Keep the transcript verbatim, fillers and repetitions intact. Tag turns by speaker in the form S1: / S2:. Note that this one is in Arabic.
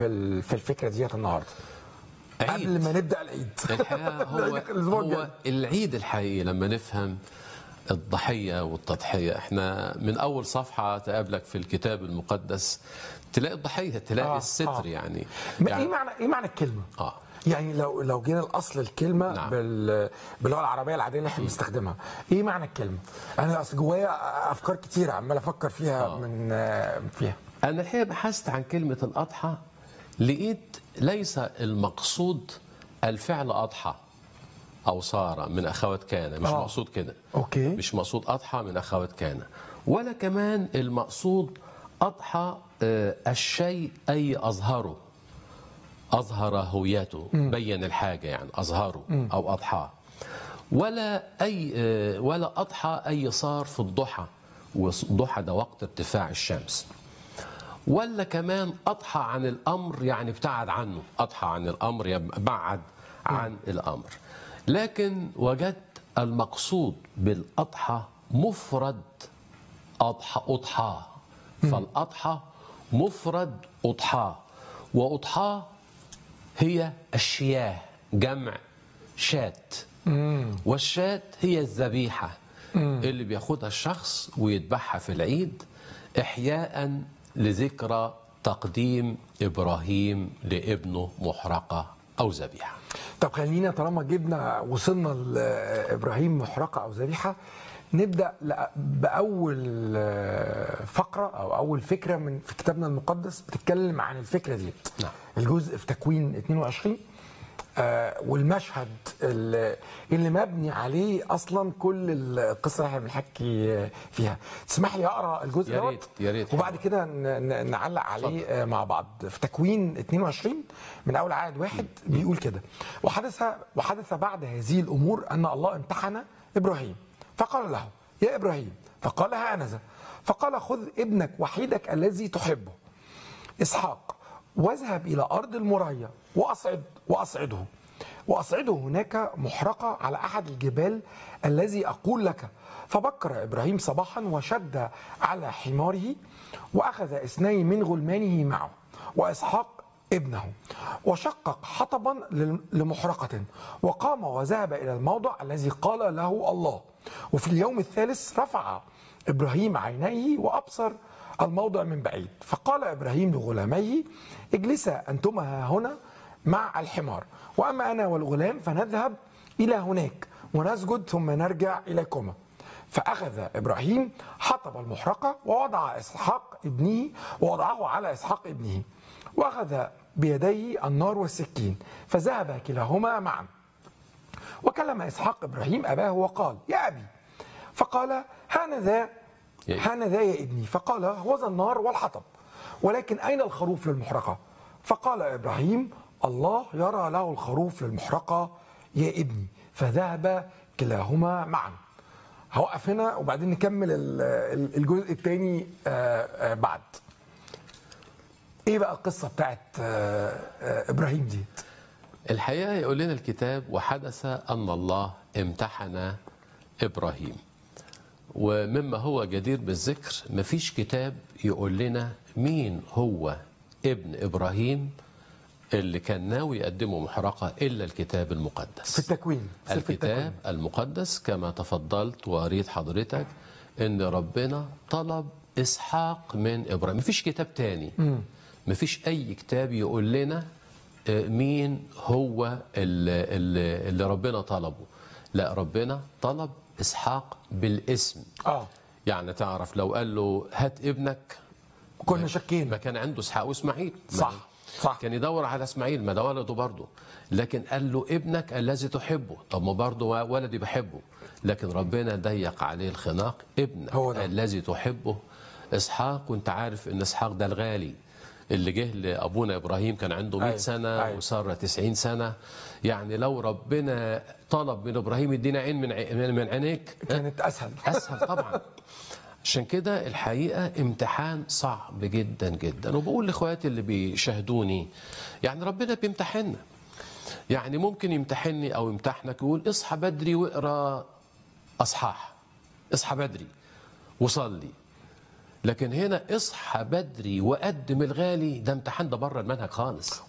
S1: في في الفكره ديت النهارده
S2: عيد.
S1: قبل ما نبدا العيد.
S2: الحقيقة هو, هو العيد الحقيقي لما نفهم الضحية والتضحية. احنا من أول صفحة تقابلك في الكتاب المقدس تلاقي الضحية، تلاقي
S1: آه
S2: الستر
S1: آه.
S2: يعني,
S1: يعني ايه معنى ايه معنى الكلمه؟
S2: آه.
S1: يعني لو لو جينا لاصل الكلمه
S2: نعم.
S1: بال باللغه العربيه العاديه اللي احنا بنستخدمها، ايه معنى الكلمه؟ انا اصل جوايا افكار كتيره عمال افكر فيها
S2: آه.
S1: من فيها.
S2: أنا الحقيقة بحثت عن كلمة الأضحى، لقيت ليس المقصود الفعل أضحى أو صار من أخوات كان، مش
S1: آه.
S2: مقصود كده.
S1: اوكي.
S2: مش مقصود أضحى من أخوات كان، ولا كمان المقصود أضحى آه، الشيء أي أظهره، أظهر هويته، بين الحاجة يعني أظهره أو أضحى، ولا أي آه، ولا أضحى أي صار في الضحى، والضحى ده وقت ارتفاع الشمس، ولا كمان أضحى عن الأمر يعني ابتعد عنه، أضحى عن الأمر يبعد عن الأمر. لكن وجدت المقصود بالأضحى مفرد أضحى أضحى فالأضحى مفرد أضحى، وأضحى هي الشياه، جمع شات، والشات هي الذبيحة اللي بياخدها الشخص ويذبحها في العيد إحياء لذكرى تقديم إبراهيم لابنه محرقة أو ذبيحة.
S1: طب خلينا طالما جبنا وصلنا لابراهيم محرقه او ذبيحه، نبدا باول فقره او اول فكره من في كتابنا المقدس بتتكلم عن الفكره دي.
S2: نعم.
S1: الجزء في تكوين اثنين وعشرين، آه والمشهد اللي, اللي مبني عليه اصلا كل القصه اللي احنا بنحكي فيها. تسمح لي اقرا الجزء
S2: يا
S1: دوت
S2: ريت يا ريت
S1: وبعد كده ن- نعلق عليه
S2: اتفضل.
S1: آه مع بعض. في تكوين اثنين وعشرين من اول عدد واحد بيقول كده: وحدث وحدث بعد هذه الامور ان الله امتحن ابراهيم فقال له: يا ابراهيم. فقال: ها انا ذا. فقال: خذ ابنك وحيدك الذي تحبه إسحاق واذهب إلى أرض المريا وأصعد وأصعده وأصعده هناك محرقة على أحد الجبال الذي أقول لك. فبكر إبراهيم صباحا وشد على حماره وأخذ اثنين من غلمانه معه وإسحاق ابنه وشقق حطبا لمحرقة وقام وذهب إلى الموضع الذي قال له الله. وفي اليوم الثالث رفع إبراهيم عينيه وأبصر الموضع من بعيد. فقال إبراهيم لغلاميه: اجلسا أنتما هنا مع الحمار، وأما أنا والغلام فنذهب إلى هناك ونسجد ثم نرجع إليكما. فأخذ إبراهيم حطب المحرقة ووضع إسحاق ابنه ووضعه على إسحاق ابنه، وأخذ بيديه النار والسكين فذهب كلاهما معا. وكلم إسحاق إبراهيم أباه وقال: يا أبي. فقال: هانذا هانذا يا ابني. فقال: هوذا النار والحطب، ولكن أين الخروف للمحرقة؟ فقال إبراهيم: الله يرى له الخروف للمحرقة يا ابني. فذهب كلاهما معا. هوقف هنا وبعدين نكمل الجزء الثاني بعد. ايه بقى القصة بتاعت إبراهيم دي؟
S2: الحقيقة يقول لنا الكتاب: وحدث أن الله امتحن إبراهيم. ومما هو جدير بالذكر، مفيش كتاب يقول لنا مين هو ابن إبراهيم اللي كان ناوي يقدمه محرقة إلا الكتاب المقدس.
S1: في التكوين. في
S2: الكتاب
S1: التكوين.
S2: المقدس كما تفضلت وقريت حضرتك إن ربنا طلب إسحاق من إبراهيم. مفيش كتاب تاني، مفيش أي كتاب يقول لنا مين هو اللي, اللي, اللي ربنا طلبه. لا، ربنا طلب إسحاق بالاسم.
S1: اه
S2: يعني تعرف لو قال له هات ابنك
S1: كنا شاكين.
S2: ما كان عنده إسحاق وإسماعيل.
S1: صح صح.
S2: كان يدور على إسماعيل، ما ده ولده برضه، لكن قال له ابنك الذي تحبه. طب ما برضه ولدي بحبه، لكن ربنا ضيق عليه الخناق: ابنك
S1: هو ده.
S2: الذي تحبه إسحاق. وانت عارف ان إسحاق ده الغالي اللي جه لأبونا إبراهيم كان عنده مئة سنة
S1: أيوة.
S2: وسارة تسعين سنة. يعني لو ربنا طلب من إبراهيم يدينا عين من من عينيك
S1: كانت أسهل.
S2: أسهل طبعا. عشان كده الحقيقة امتحان صعب جدا جدا. وبقول لإخواتي اللي بيشاهدوني، يعني ربنا بيمتحننا. يعني ممكن يمتحني أو يمتحنك يقول: اصحى بدري واقرأ أصحاح، اصحى بدري وصلي. لكن هنا اصحى بدري وقدم الغالي، ده امتحان، ده بره المنهج خالص.